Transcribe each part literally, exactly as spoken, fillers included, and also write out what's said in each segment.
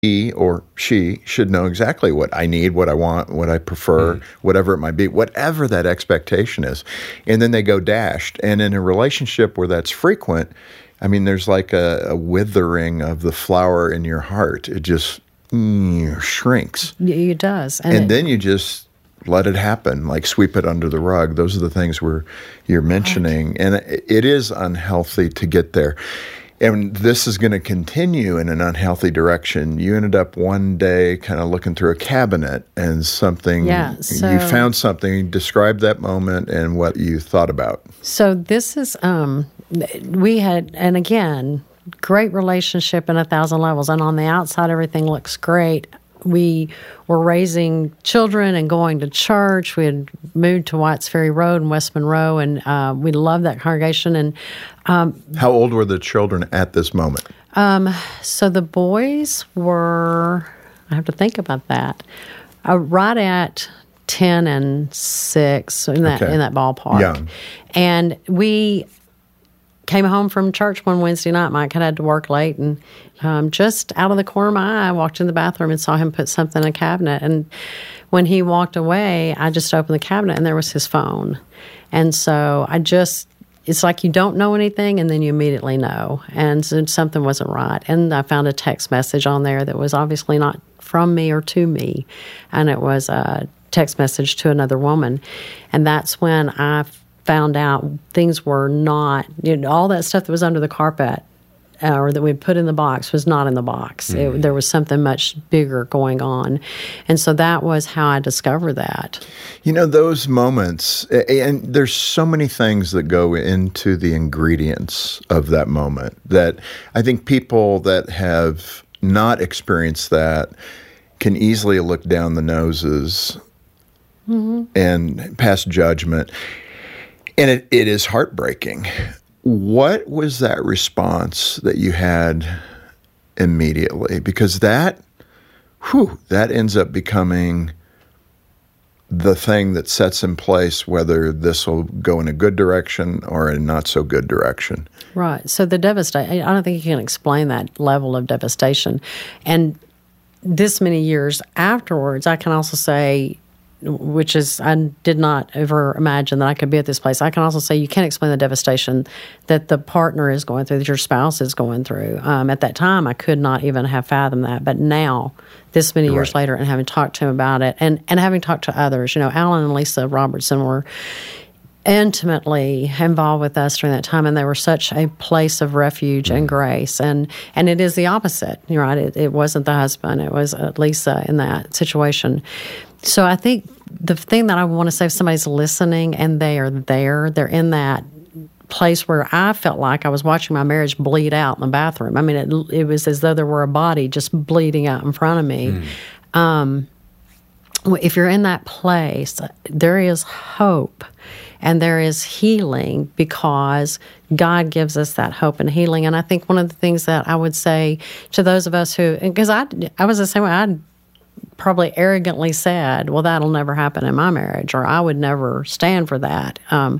he or she should know exactly what I need, what I want, what I prefer, mm. whatever it might be, whatever that expectation is. And then they go dashed. And in a relationship where that's frequent, I mean, there's like a, a withering of the flower in your heart. It just mm, shrinks. It does. And, and it, then you just let it happen, like sweep it under the rug. Those are the things we're, you're mentioning. Right. And it, it is unhealthy to get there. And this is going to continue in an unhealthy direction. You ended up one day kind of looking through a cabinet and something, yeah, so, you found something. Describe that moment and what you thought about. So this is, um, we had, and again, great relationship in a thousand levels. And on the outside, everything looks great. We were raising children and going to church. We had moved to Whites Ferry Road in West Monroe, and uh, we loved that congregation. And um, how old were the children at this moment? Um, so the boys were, I have to think about that, uh, right at ten and six, in that okay. in that ballpark. Young. And we came home from church one Wednesday night. Mike had had to work late, and um, just out of the corner of my eye, I walked in the bathroom and saw him put something in a cabinet. And when he walked away, I just opened the cabinet, and there was his phone. And so I just, it's like you don't know anything, and then you immediately know. And so something wasn't right. And I found a text message on there that was obviously not from me or to me, and it was a text message to another woman. And that's when I found out things were not, you know, all that stuff that was under the carpet uh, or that we'd put in the box was not in the box. Mm-hmm. It, there was something much bigger going on. And so that was how I discovered that. You know, those moments, and there's so many things that go into the ingredients of that moment that I think people that have not experienced that can easily look down the noses mm-hmm. and pass judgment. And it, it is heartbreaking. What was that response that you had immediately? Because that, whew, that ends up becoming the thing that sets in place whether this will go in a good direction or a not so good direction. Right. So the devastation, I don't think you can explain that level of devastation. And this many years afterwards, I can also say, which is, I did not ever imagine that I could be at this place. I can also say you can't explain the devastation that the partner is going through, that your spouse is going through. Um, at that time, I could not even have fathomed that. But now, this many years right. later, and having talked to him about it, and, and having talked to others, you know, Alan and Lisa Robertson were intimately involved with us during that time, and they were such a place of refuge mm-hmm. and grace. And and it is the opposite, you're right? It, it wasn't the husband; it was uh, Lisa in that situation. So I think the thing that I want to say, if somebody's listening and they are there, they're in that place where I felt like I was watching my marriage bleed out in the bathroom. I mean, it, it was as though there were a body just bleeding out in front of me. Mm. Um, if you're in that place, there is hope. And there is healing because God gives us that hope and healing. And I think one of the things that I would say to those of us who, because I, I was the same way, I probably arrogantly said, well, that'll never happen in my marriage, or I would never stand for that. Um,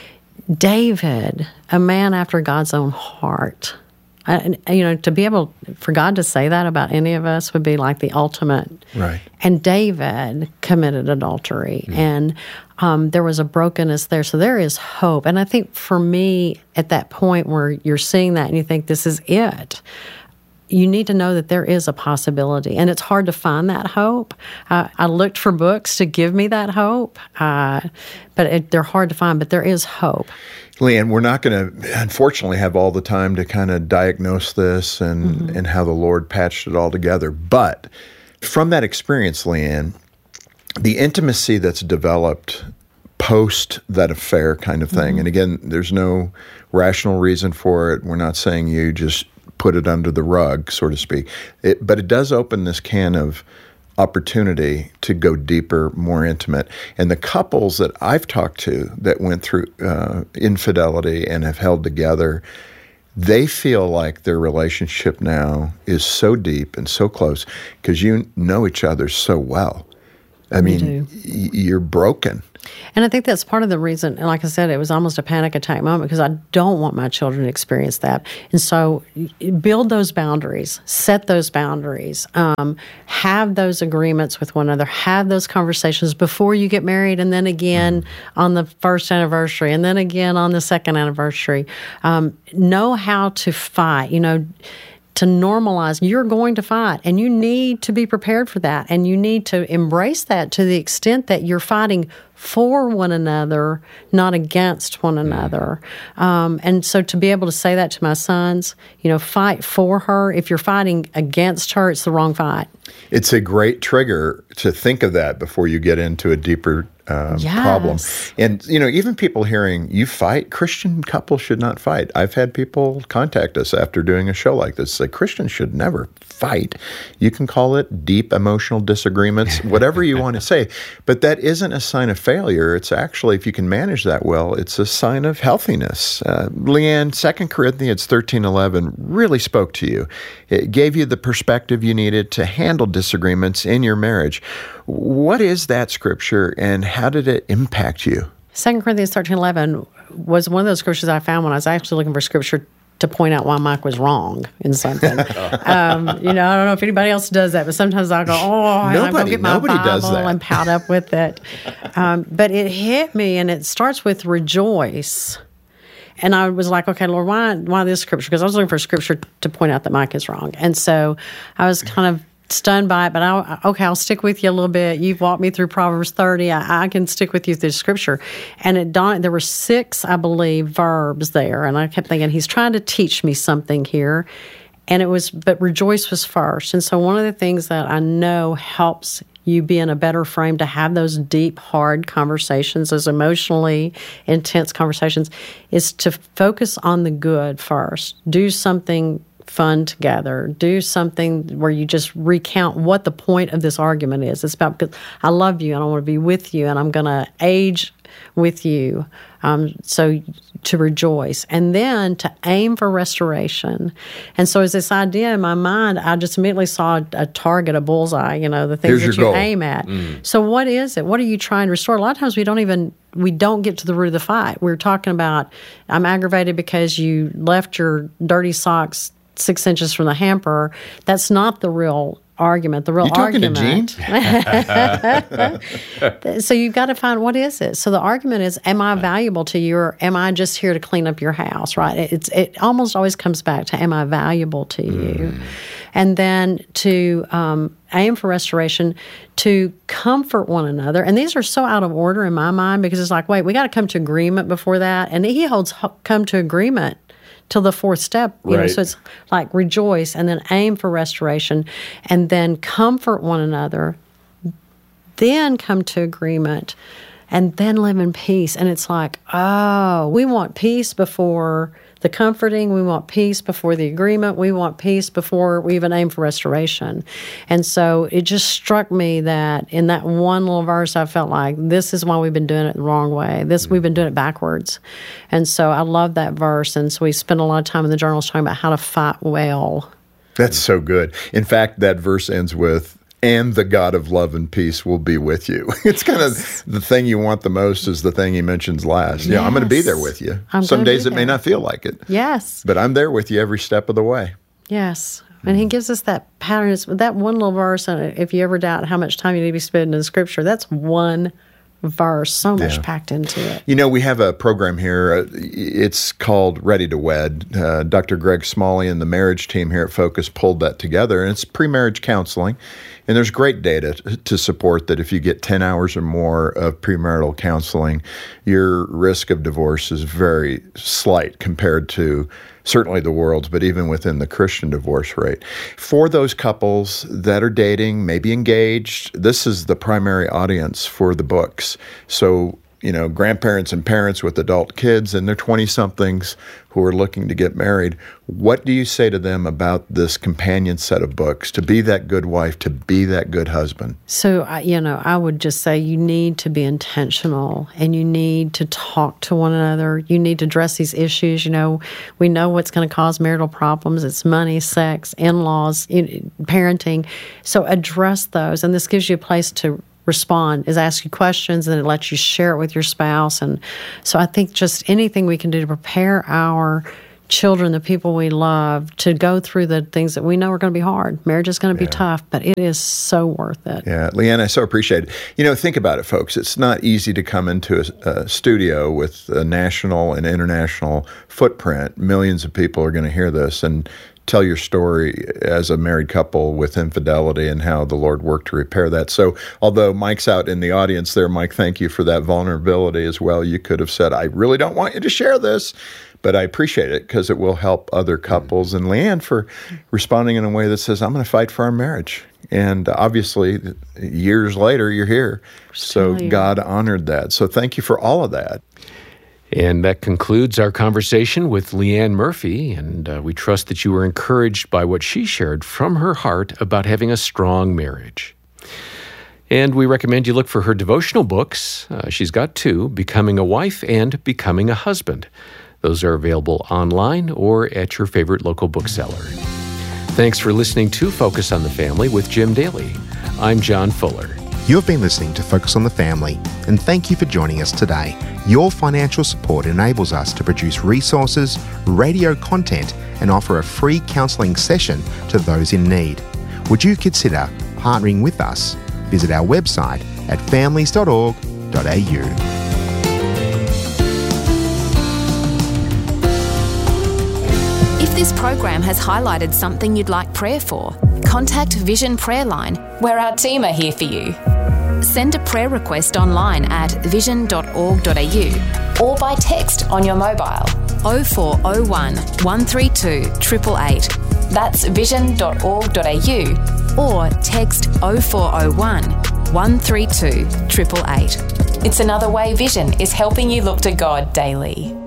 David, a man after God's own heart, I, you know, to be able, for God to say that about any of us would be like the ultimate. Right. And David committed adultery, mm. and um, there was a brokenness there. So there is hope. And I think for me, at that point where you're seeing that and you think this is it, you need to know that there is a possibility. And it's hard to find that hope. Uh, I looked for books to give me that hope, uh, but it, they're hard to find, but there is hope. Leanne, we're not going to, unfortunately, have all the time to kind of diagnose this and, mm-hmm. and how the Lord patched it all together. But from that experience, Leanne, the intimacy that's developed post that affair kind of thing, mm-hmm. and again, there's no rational reason for it. We're not saying you just put it under the rug, so to speak. It, but it does open this can of opportunity to go deeper, more intimate. And the couples that I've talked to that went through uh, infidelity and have held together, they feel like their relationship now is so deep and so close because you know each other so well. I mean, y- you're broken. And I think that's part of the reason, and like I said, it was almost a panic attack moment because I don't want my children to experience that. And so build those boundaries, set those boundaries, um, have those agreements with one another, have those conversations before you get married, and then again on the first anniversary, and then again on the second anniversary. Um, know how to fight, you know, to normalize. You're going to fight, and you need to be prepared for that, and you need to embrace that to the extent that you're fighting for one another, not against one another. Um, and so to be able to say that to my sons, you know, fight for her. If you're fighting against her, it's the wrong fight. It's a great trigger to think of that before you get into a deeper um, yes. problem. And, you know, even people hearing you fight, Christian couples should not fight. I've had people contact us after doing a show like this, say Christians should never fight. You can call it deep emotional disagreements, whatever you want to say. But that isn't a sign of failure. It's actually, if you can manage that well, it's a sign of healthiness. Uh, Leanne, Second Corinthians thirteen eleven really spoke to you. It gave you the perspective you needed to handle disagreements in your marriage. What is that scripture, and how did it impact you? Second Corinthians thirteen eleven was one of those scriptures I found when I was actually looking for scripture to point out why Mike was wrong in something. um, you know, I don't know if anybody else does that, but sometimes I'll go, oh, and I'll go get my Bible and pout up with it. Um, but it hit me, and it starts with rejoice. And I was like, okay, Lord, why, why this scripture? Because I was looking for scripture to point out that Mike is wrong. And so I was kind of stunned by it, but I, okay, I'll stick with you a little bit. You've walked me through Proverbs thirty. I, I can stick with you through Scripture. And it dawned, there were six, I believe, verbs there, and I kept thinking, he's trying to teach me something here. And it was, but rejoice was first. And so one of the things that I know helps you be in a better frame to have those deep, hard conversations, those emotionally intense conversations, is to focus on the good first. Do something fun together. Do something where you just recount what the point of this argument is. It's about, because I love you and I want to be with you and I'm going to age with you. Um, so to rejoice. And then to aim for restoration. And so as this idea in my mind, I just immediately saw a, a target, a bullseye, you know, the things Here's that you goal. aim at. Mm. So what is it? What are you trying to restore? A lot of times we don't even, we don't get to the root of the fight. We're talking about, I'm aggravated because you left your dirty socks six inches from the hamper. That's not the real argument. The real you talking argument. To Gene? So you've got to find, what is it? So the argument is, am I valuable to you, or am I just here to clean up your house? Right? It's it almost always comes back to, am I valuable to you? Mm. And then to um, aim for restoration, to comfort one another. And these are so out of order in my mind, because it's like, wait, we got to come to agreement before that. And he holds come to agreement till the fourth step, you right. know, so it's like rejoice, and then aim for restoration, and then comfort one another, then come to agreement, and then live in peace. And it's like, oh, we want peace before the comforting, we want peace before the agreement, we want peace before we even aim for restoration. And so it just struck me that in that one little verse, I felt like this is why we've been doing it the wrong way. This mm-hmm. we've been doing it backwards. And so I love that verse. And so we spent a lot of time in the journals talking about how to fight well. That's so good. In fact, that verse ends with, and the God of love and peace will be with you. It's kind of the thing you want the most is the thing he mentions last. Yes. Yeah, I'm going to be there with you. I'm Some days it may not feel like it. Yes. But I'm there with you every step of the way. Yes. And he gives us that pattern. It's that one little verse, and if you ever doubt how much time you need to be spending in Scripture, that's one verse, so much yeah. packed into it. You know, we have a program here. Uh, it's called Ready to Wed. Uh, Doctor Greg Smalley and the marriage team here at Focus pulled that together, and it's pre-marriage counseling. And there's great data to support that if you get ten hours or more of premarital counseling, your risk of divorce is very slight compared to certainly the world's, but even within the Christian divorce rate. For those couples that are dating, maybe engaged, this is the primary audience for the books. So, you know, grandparents and parents with adult kids and their twenty-somethings who are looking to get married, what do you say to them about this companion set of books, to be that good wife, to be that good husband? So, you know, I would just say you need to be intentional, and you need to talk to one another. You need to address these issues. You know, we know what's going to cause marital problems. It's money, sex, in-laws, parenting. So address those, and this gives you a place to respond is ask you questions, and it lets you share it with your spouse. And so I think just anything we can do to prepare our children, the people we love, to go through the things that we know are going to be hard. Marriage is going to be Yeah. tough, but it is so worth it. Yeah, Leanne, I so appreciate it. You know, think about it, folks. It's not easy to come into a, a studio with a national and international footprint. Millions of people are going to hear this and tell your story as a married couple with infidelity and how the Lord worked to repair that. So although Mike's out in the audience there, Mike, thank you for that vulnerability as well. You could have said, I really don't want you to share this, but I appreciate it because it will help other couples. And Leanne for responding in a way that says, I'm going to fight for our marriage. And obviously, years later, you're here. So God honored that. So thank you for all of that. And that concludes our conversation with Leanne Murphy, and uh, we trust that you were encouraged by what she shared from her heart about having a strong marriage. And we recommend you look for her devotional books. Uh, she's got two, Becoming a Wife and Becoming a Husband. Those are available online or at your favorite local bookseller. Thanks for listening to Focus on the Family with Jim Daly. I'm John Fuller. You have been listening to Focus on the Family, and thank you for joining us today. Your financial support enables us to produce resources, radio content, and offer a free counselling session to those in need. Would you consider partnering with us? Visit our website at families dot org dot a u. If this program has highlighted something you'd like prayer for, contact Vision Prayer Line, where our team are here for you. Send a prayer request online at vision dot org dot a u or by text on your mobile oh four oh one, one three two, eight eight eight. That's vision dot org dot a u or text oh four oh one, one three two, eight eight eight. It's another way Vision is helping you look to God daily.